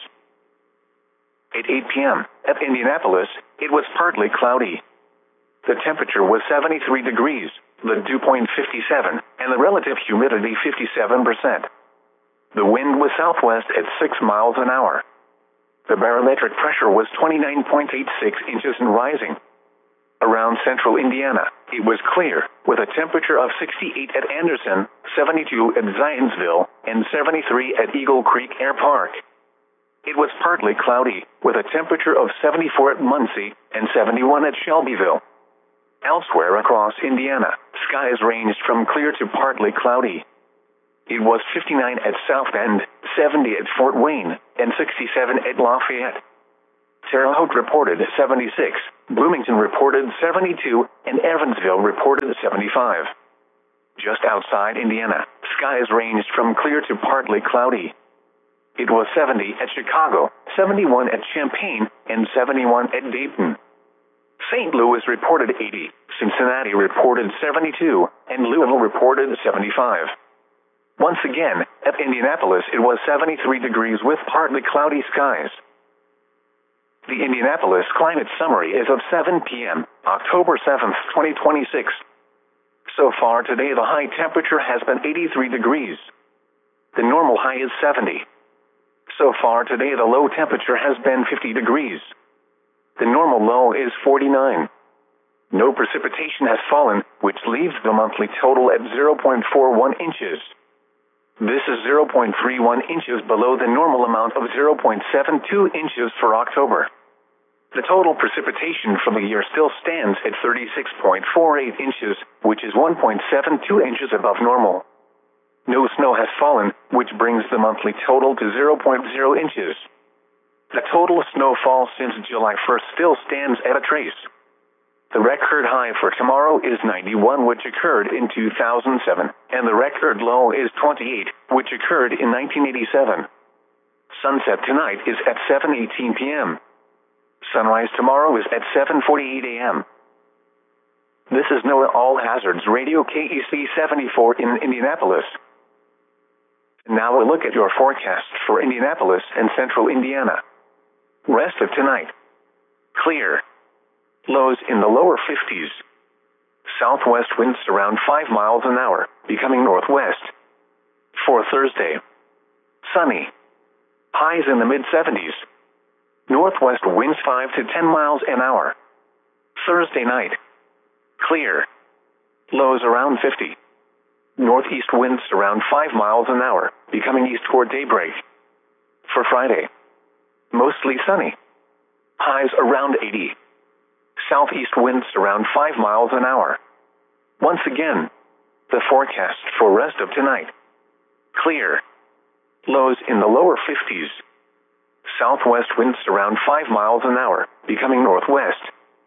At eight p m at Indianapolis, it was partly cloudy. The temperature was seventy-three degrees, the dew point fifty-seven, and the relative humidity fifty-seven percent. The wind was southwest at six miles an hour. The barometric pressure was twenty-nine point eight six inches and rising. Around central Indiana, it was clear, with a temperature of sixty-eight at Anderson, seventy-two at Zionsville, and seventy-three at Eagle Creek Air Park. It was partly cloudy, with a temperature of seventy-four at Muncie and seventy-one at Shelbyville. Elsewhere across Indiana, skies ranged from clear to partly cloudy. It was fifty-nine at South Bend, seventy at Fort Wayne, and sixty-seven at Lafayette. Terre Haute reported seventy-six, Bloomington reported seventy-two, and Evansville reported seventy-five. Just outside Indiana, skies ranged from clear to partly cloudy. It was seventy at Chicago, seventy-one at Champaign, and seventy-one at Dayton. Saint Louis reported eighty, Cincinnati reported seventy-two, and Louisville reported seventy-five. Once again, at Indianapolis it was seventy-three degrees with partly cloudy skies. The Indianapolis Climate Summary is of seven p m, October seventh, twenty twenty-six. So far today the high temperature has been eighty-three degrees. The normal high is seventy. So far today the low temperature has been fifty degrees. The normal low is forty-nine. No precipitation has fallen, which leaves the monthly total at zero point four one inches. This is zero point three one inches below the normal amount of zero point seven two inches for October. The total precipitation for the year still stands at thirty-six point four eight inches, which is one point seven two inches above normal. No snow has fallen, which brings the monthly total to zero point zero inches. The total snowfall since July first still stands at a trace. The record high for tomorrow is ninety-one, which occurred in two thousand seven, and the record low is twenty-eight, which occurred in nineteen eighty-seven. Sunset tonight is at seven eighteen p m Sunrise tomorrow is at seven forty-eight a m This is NOAA All Hazards Radio K E C seventy-four in Indianapolis. Now a look at your forecast for Indianapolis and central Indiana. Rest of tonight. Clear. Lows in the lower fifties. Southwest winds around five miles an hour, becoming northwest. For Thursday. Sunny. Highs in the mid seventies. Northwest winds five to ten miles an hour. Thursday night. Clear. Lows around fifty. Northeast winds around five miles an hour, becoming east toward daybreak. For Friday. Mostly sunny. Highs around eighty. Southeast winds around five miles an hour. Once again, the forecast for rest of tonight. Clear. Lows in the lower fifties. Southwest winds around five miles an hour, becoming northwest.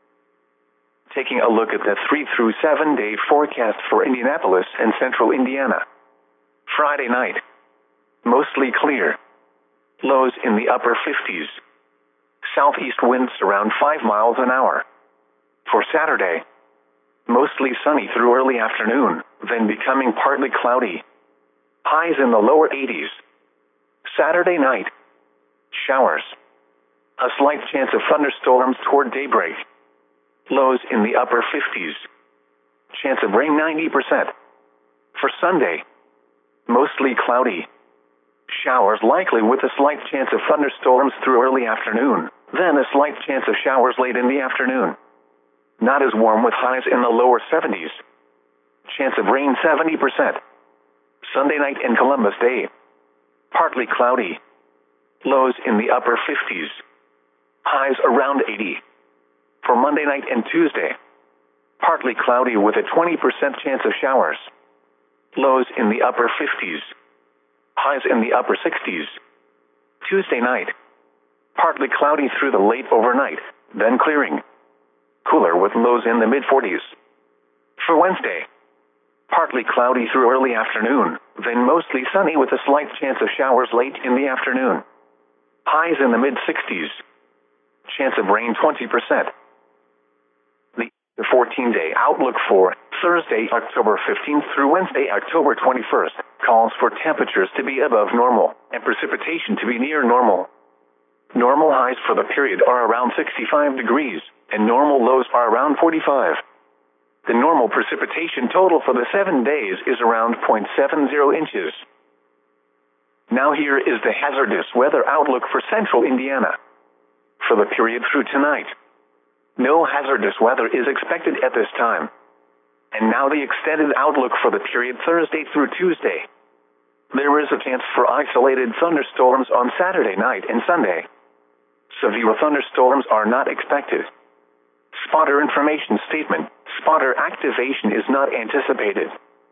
Taking a look at the three through seven day forecast for Indianapolis and central Indiana. Friday night. Mostly clear. Lows in the upper fifties. Southeast winds around five miles an hour. For Saturday. Mostly sunny through early afternoon, then becoming partly cloudy. Highs in the lower eighties. Saturday night. Showers. A slight chance of thunderstorms toward daybreak. Lows in the upper fifties. Chance of rain ninety percent. For Sunday. Mostly cloudy. Showers likely with a slight chance of thunderstorms through early afternoon, then a slight chance of showers late in the afternoon. Not as warm with highs in the lower seventies. Chance of rain seventy percent. Sunday night and Columbus Day. Partly cloudy. Lows in the upper fifties. Highs around eighty. For Monday night and Tuesday. Partly cloudy with a twenty percent chance of showers. Lows in the upper fifties. Highs in the upper sixties. Tuesday night. Partly cloudy through the late overnight, then clearing. Cooler with lows in the mid forties. For Wednesday. Partly cloudy through early afternoon, then mostly sunny with a slight chance of showers late in the afternoon. Highs in the mid sixties. Chance of rain twenty percent. The fourteen day outlook for Thursday, October fifteenth through Wednesday, October twenty-first, calls for temperatures to be above normal and precipitation to be near normal. Normal highs for the period are around sixty-five degrees, and normal lows are around forty-five. The normal precipitation total for the seven days is around zero point seven zero inches. Now here is the hazardous weather outlook for central Indiana. For the period through tonight. No hazardous weather is expected at this time. And now the extended outlook for the period Thursday through Tuesday. There is a chance for isolated thunderstorms on Saturday night and Sunday. Severe thunderstorms are not expected. Spotter information statement. Spotter activation is not anticipated.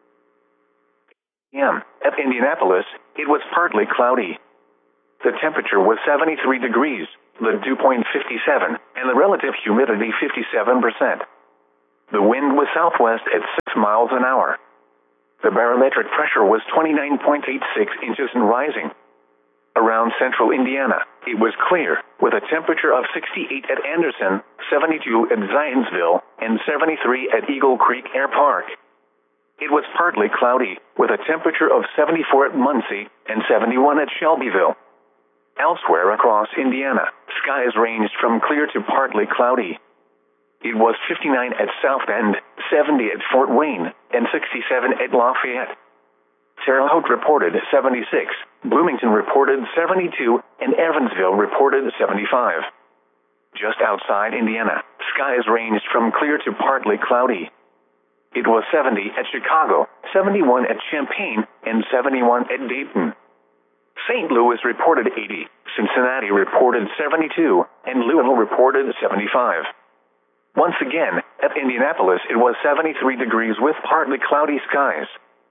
p.m. At Indianapolis, it was partly cloudy. The temperature was seventy-three degrees, the dew point fifty-seven, and the relative humidity fifty-seven percent. The wind was southwest at six miles an hour. The barometric pressure was twenty-nine point eight six inches and rising. Around central Indiana, it was clear, with a temperature of sixty-eight at Anderson, seventy-two at Zionsville, and seventy-three at Eagle Creek Air Park. It was partly cloudy, with a temperature of seventy-four at Muncie and seventy-one at Shelbyville. Elsewhere across Indiana, skies ranged from clear to partly cloudy. It was fifty-nine at South Bend, seventy at Fort Wayne, and sixty-seven at Lafayette. Terre Haute reported seventy-six, Bloomington reported seventy-two, and Evansville reported seventy-five. Just outside Indiana, skies ranged from clear to partly cloudy. It was seventy at Chicago, seventy-one at Champaign, and seventy-one at Dayton. Saint Louis reported eighty, Cincinnati reported seventy-two, and Louisville reported seventy-five. Once again, at Indianapolis it was seventy-three degrees with partly cloudy skies.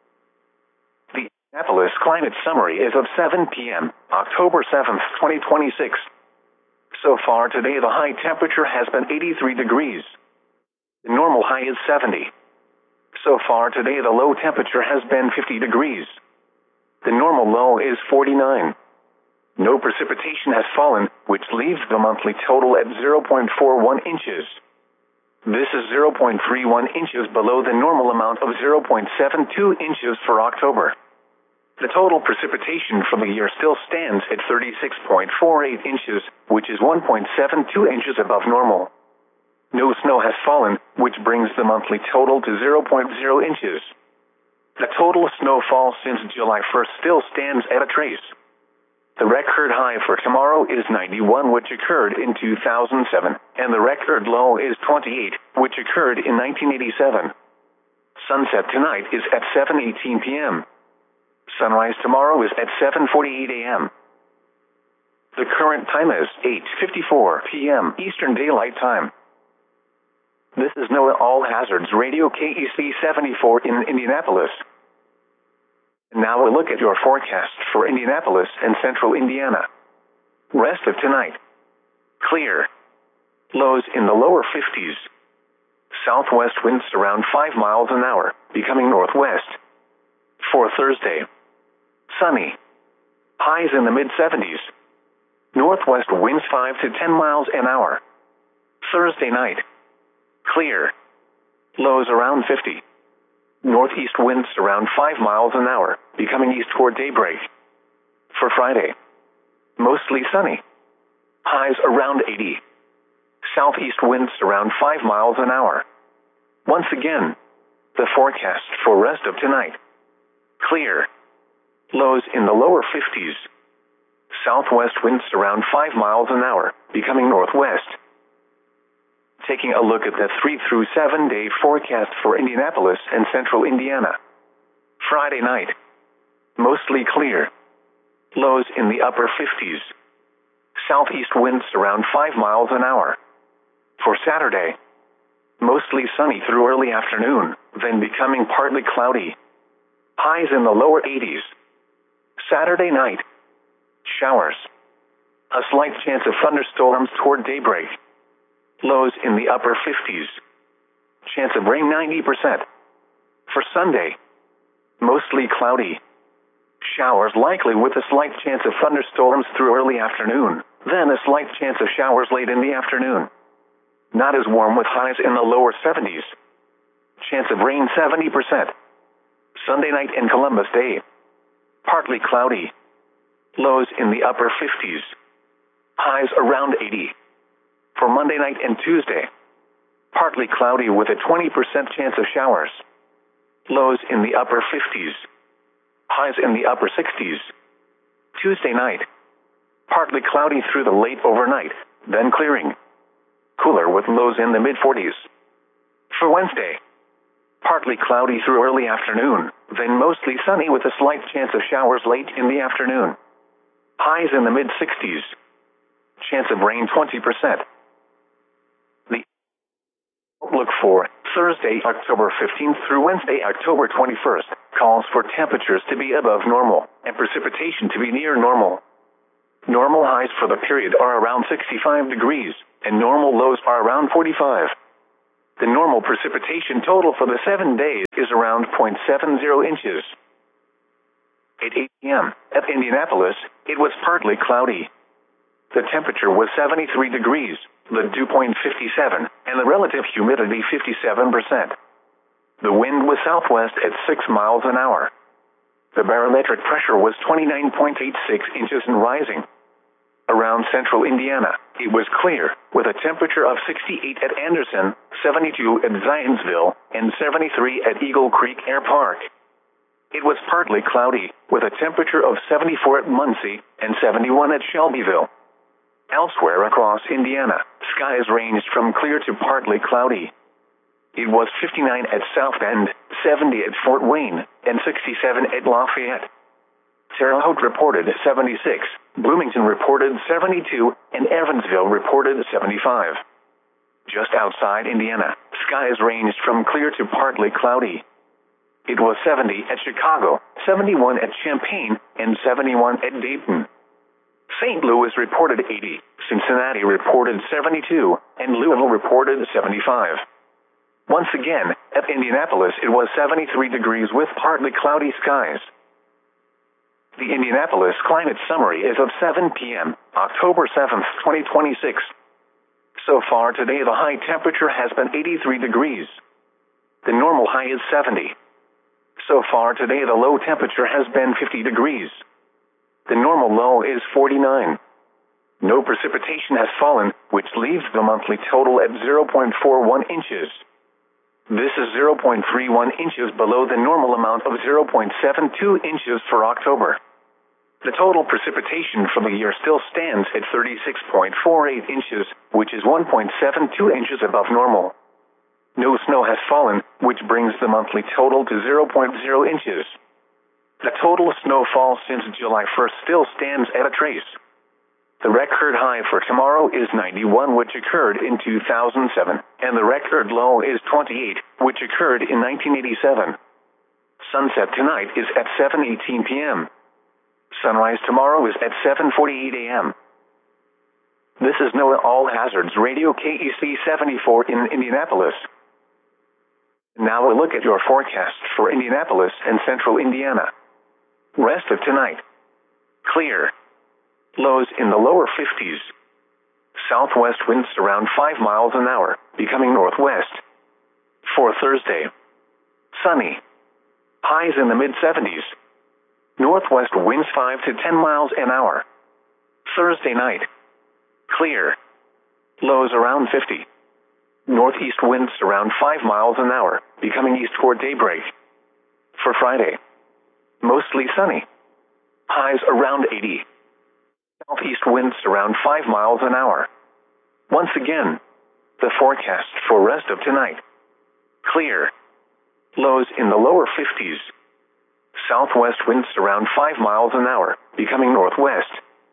The Indianapolis Climate Summary is of seven p m, October seventh, twenty twenty-six. So far today the high temperature has been eighty-three degrees. The normal high is seventy. So far today the low temperature has been fifty degrees. The normal low is forty-nine. No precipitation has fallen, which leaves the monthly total at zero point four one inches. This is zero point three one inches below the normal amount of zero point seven two inches for October. The total precipitation for the year still stands at thirty-six point four eight inches, which is one point seven two inches above normal. No snow has fallen, which brings the monthly total to zero point zero inches. The total snowfall since July first still stands at a trace. The record high for tomorrow is ninety-one, which occurred in two thousand seven, and the record low is twenty-eight, which occurred in nineteen eighty-seven. Sunset tonight is at seven eighteen p m Sunrise tomorrow is at seven forty-eight a m The current time is eight fifty-four p m Eastern Daylight Time. This is NOAA All Hazards Radio K E C seventy-four in Indianapolis. Now a look at your forecast for Indianapolis and central Indiana. Rest of tonight. Clear. Lows in the lower fifties. Southwest winds around five miles an hour, becoming northwest. For Thursday. Sunny. Highs in the mid-seventies. Northwest winds five to ten miles an hour. Thursday night. Clear. Lows around fifty. Northeast winds around five miles an hour, becoming east toward daybreak. For Friday. Mostly sunny. Highs around eighty. Southeast winds around five miles an hour. Once again, the forecast for rest of tonight. Clear. Lows in the lower fifties. Southwest winds around five miles an hour, becoming northwest. Taking a look at the three through seven day forecast for Indianapolis and central Indiana. Friday night. Mostly clear. Lows in the upper fifties. Southeast winds around five miles an hour. For Saturday. Mostly sunny through early afternoon, then becoming partly cloudy. Highs in the lower eighties. Saturday night. Showers. A slight chance of thunderstorms toward daybreak. Lows in the upper fifties. Chance of rain ninety percent. For Sunday. Mostly cloudy. Showers likely with a slight chance of thunderstorms through early afternoon, then a slight chance of showers late in the afternoon. Not as warm with highs in the lower seventies. Chance of rain seventy percent. Sunday night and Columbus Day. Partly cloudy. Lows in the upper fifties. Highs around eighty. For Monday night and Tuesday. Partly cloudy with a twenty percent chance of showers. Lows in the upper fifties. Highs in the upper sixties. Tuesday night. Partly cloudy through the late overnight, then clearing. Cooler with lows in the mid-forties. For Wednesday. Partly cloudy through early afternoon, then mostly sunny with a slight chance of showers late in the afternoon. Highs in the mid-sixties. Chance of rain twenty percent. The outlook for Thursday, October fifteenth through Wednesday, October twenty-first, calls for temperatures to be above normal and precipitation to be near normal. Normal highs for the period are around sixty-five degrees, and normal lows are around forty-five. The normal precipitation total for the seven days is around zero point seven zero inches. At eight p m at Indianapolis, it was partly cloudy. The temperature was seventy-three degrees, the dew point fifty-seven, and the relative humidity fifty-seven percent. The wind was southwest at six miles an hour. The barometric pressure was twenty-nine point eight six inches and rising. Around central Indiana, it was clear, with a temperature of sixty-eight at Anderson, seventy-two at Zionsville, and seventy-three at Eagle Creek Air Park. It was partly cloudy, with a temperature of seventy-four at Muncie and seventy-one at Shelbyville. Elsewhere across Indiana, skies ranged from clear to partly cloudy. It was fifty-nine at South Bend, seventy at Fort Wayne, and sixty-seven at Lafayette. Terre Haute reported seventy-six, Bloomington reported seventy-two, and Evansville reported seventy-five. Just outside Indiana, skies ranged from clear to partly cloudy. It was seventy at Chicago, seventy-one at Champaign, and seventy-one at Dayton. Saint Louis reported eighty, Cincinnati reported seventy-two, and Louisville reported seventy-five. Once again, at Indianapolis it was seventy-three degrees with partly cloudy skies. The Indianapolis Climate Summary is of seven p m, October seventh, twenty twenty-six. So far today the high temperature has been eighty-three degrees. The normal high is seventy. So far today the low temperature has been fifty degrees. The normal low is forty-nine. No precipitation has fallen, which leaves the monthly total at zero point four one inches. This is zero point three one inches below the normal amount of zero point seven two inches for October. The total precipitation for the year still stands at thirty-six point four eight inches, which is one point seven two inches above normal. No snow has fallen, which brings the monthly total to zero point zero inches. The total snowfall since July first still stands at a trace. The record high for tomorrow is ninety-one, which occurred in two thousand seven, and the record low is twenty-eight, which occurred in nineteen eighty-seven. Sunset tonight is at seven eighteen p m Sunrise tomorrow is at seven forty-eight a m This is NOAA All Hazards Radio K E C seventy-four in Indianapolis. Now a look at your forecast for Indianapolis and central Indiana. Rest of tonight. Clear. Lows in the lower fifties. Southwest winds around five miles an hour, becoming northwest. For Thursday. Sunny. Highs in the mid-seventies. Northwest winds five to ten miles an hour. Thursday night. Clear. Lows around fifty. Northeast winds around five miles an hour, becoming east toward daybreak. For Friday. Mostly sunny. Highs around eighty. Southeast winds around five miles an hour. Once again, the forecast for rest of tonight. Clear. Lows in the lower fifties. Southwest winds around five miles an hour, becoming northwest.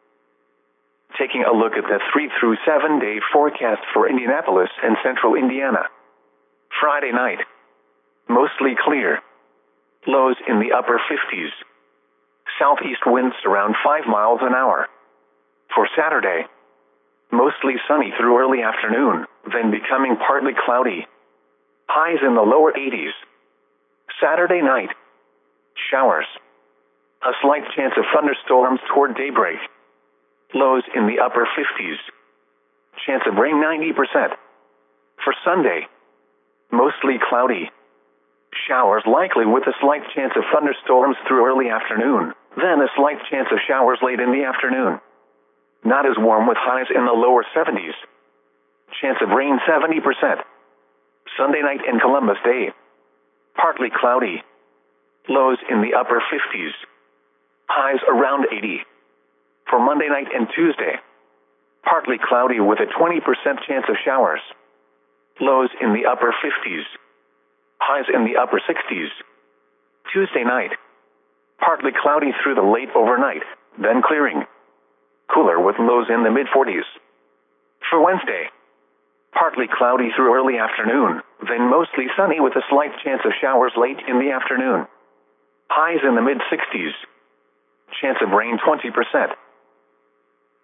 Taking a look at the three through seven day forecast for Indianapolis and central Indiana. Friday night. Mostly clear. Lows in the upper fifties. Southeast winds around five miles an hour. For Saturday. Mostly sunny through early afternoon, then becoming partly cloudy. Highs in the lower eighties. Saturday night. Showers. A slight chance of thunderstorms toward daybreak. Lows in the upper fifties. Chance of rain ninety percent. For Sunday. Mostly cloudy. Showers likely with a slight chance of thunderstorms through early afternoon, then a slight chance of showers late in the afternoon. Not as warm with highs in the lower seventies. Chance of rain seventy percent. Sunday night and Columbus Day. Partly cloudy. Lows in the upper fifties. Highs around eighty. For Monday night and Tuesday. Partly cloudy with a twenty percent chance of showers. Lows in the upper fifties. Highs in the upper sixties. Tuesday night. Partly cloudy through the late overnight, then clearing. Cooler with lows in the mid-forties. For Wednesday. Partly cloudy through early afternoon, then mostly sunny with a slight chance of showers late in the afternoon. Highs in the mid-sixties. Chance of rain twenty percent.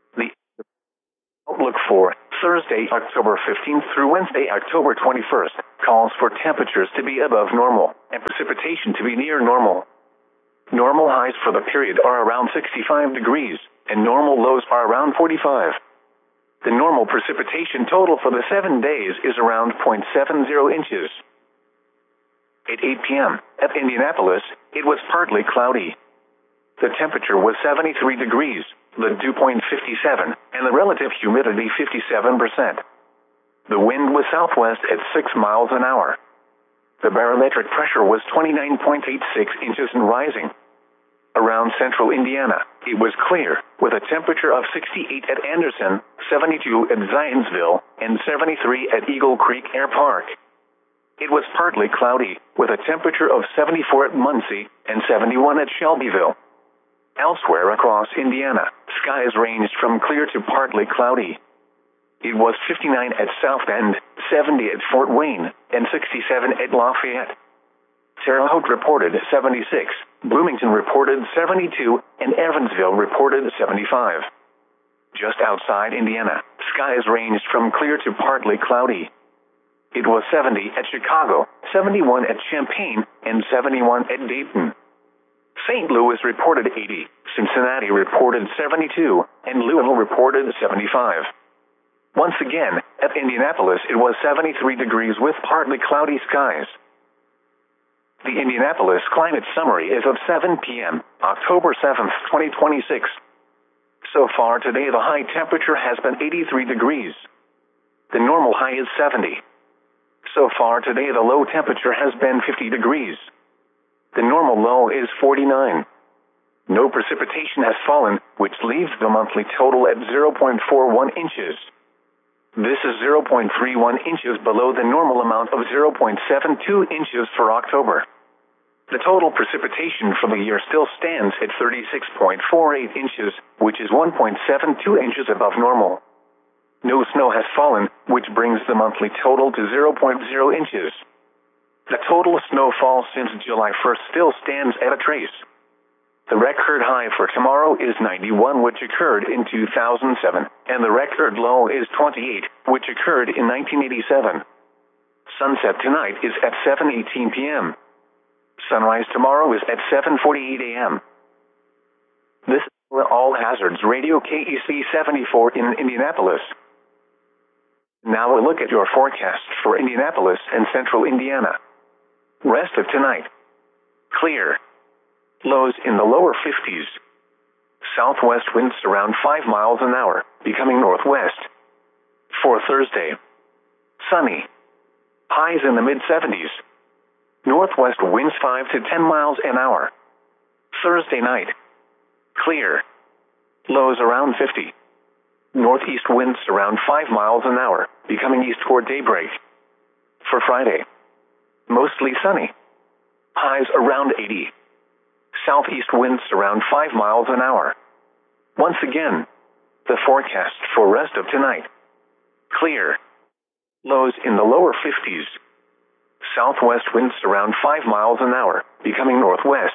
Outlook for Thursday, October fifteenth through Wednesday, October twenty-first, calls for temperatures to be above normal and precipitation to be near normal. Normal highs for the period are around sixty-five degrees, and normal lows are around forty-five. The normal precipitation total for the seven days is around zero point seven zero inches. At eight p.m. at Indianapolis, it was partly cloudy. The temperature was seventy-three degrees, the dew point fifty-seven, and the relative humidity fifty-seven percent. The wind was southwest at six miles an hour. The barometric pressure was twenty-nine point eight six inches and rising. Around central Indiana, it was clear, with a temperature of sixty-eight at Anderson, seventy-two at Zionsville, and seventy-three at Eagle Creek Air Park. It was partly cloudy, with a temperature of seventy-four at Muncie and seventy-one at Shelbyville. Elsewhere across Indiana, skies ranged from clear to partly cloudy. It was fifty-nine at South Bend, seventy at Fort Wayne, and sixty-seven at Lafayette. Terre Haute reported seventy-six, Bloomington reported seventy-two, and Evansville reported seventy-five. Just outside Indiana, skies ranged from clear to partly cloudy. It was seventy at Chicago, seventy-one at Champaign, and seventy-one at Dayton. Saint Louis reported eighty, Cincinnati reported seventy-two, and Louisville reported seventy-five. Once again, at Indianapolis it was seventy-three degrees with partly cloudy skies. The Indianapolis Climate Summary is of seven p.m., October seventh, twenty twenty-six. So far today the high temperature has been eighty-three degrees. The normal high is seventy. So far today the low temperature has been fifty degrees. The normal low is forty-nine. No precipitation has fallen, which leaves the monthly total at zero point four one inches. This is zero point three one inches below the normal amount of zero point seven two inches for October. The total precipitation for the year still stands at thirty-six point four eight inches, which is one point seven two inches above normal. No snow has fallen, which brings the monthly total to zero point zero inches. The total snowfall since July first still stands at a trace. The record high for tomorrow is ninety-one, which occurred in two thousand seven, and the record low is twenty-eight, which occurred in nineteen eighty-seven. Sunset tonight is at seven eighteen p.m. Sunrise tomorrow is at seven forty-eight a.m. This is All Hazards Radio K E C seventy-four in Indianapolis. Now a look at your forecast for Indianapolis and central Indiana. Rest of tonight. Clear. Lows in the lower fifties. Southwest winds around five miles an hour, becoming northwest. For Thursday. Sunny. Highs in the mid-seventies. Northwest winds five to ten miles an hour. Thursday night. Clear. Lows around fifty. Northeast winds around five miles an hour, becoming east toward daybreak. For Friday. Mostly sunny. Highs around eighty. Southeast winds around five miles an hour. Once again, the forecast for rest of tonight. Clear. Lows in the lower fifties. Southwest winds around five miles an hour, becoming northwest.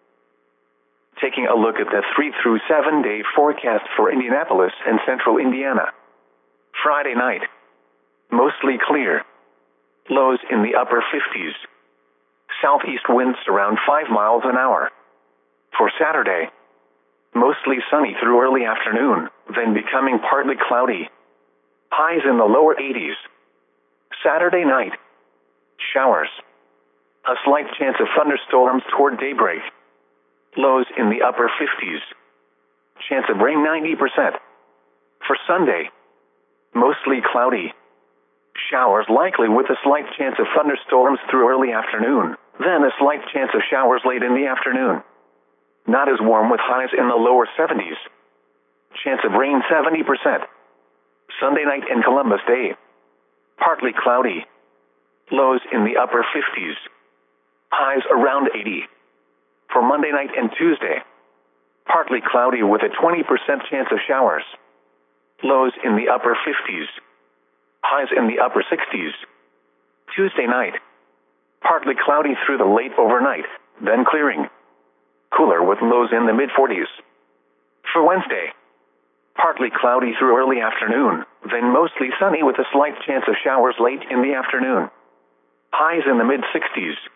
Taking a look at the three through seven day forecast for Indianapolis and central Indiana. Friday night. Mostly clear. Lows in the upper fifties. Southeast winds around five miles an hour. For Saturday. Mostly sunny through early afternoon, then becoming partly cloudy. Highs in the lower eighties. Saturday night. Showers. A slight chance of thunderstorms toward daybreak. Lows in the upper fifties. Chance of rain ninety percent. For Sunday. Mostly cloudy. Showers likely with a slight chance of thunderstorms through early afternoon, then a slight chance of showers late in the afternoon. Not as warm with highs in the lower seventies. Chance of rain seventy percent. Sunday night and Columbus Day. Partly cloudy. Lows in the upper fifties. Highs around eighty. For Monday night and Tuesday. Partly cloudy with a twenty percent chance of showers. Lows in the upper fifties. Highs in the upper sixties. Tuesday night. Partly cloudy through the late overnight, then clearing. Cooler with lows in the mid-forties. For Wednesday. Partly cloudy through early afternoon, then mostly sunny with a slight chance of showers late in the afternoon. Highs in the mid sixties.